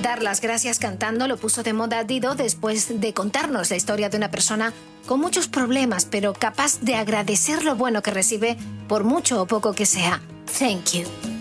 Dar las gracias cantando lo puso de moda Dido después de contarnos la historia de una persona con muchos problemas, pero capaz de agradecer lo bueno que recibe, por mucho o poco que sea. Thank you.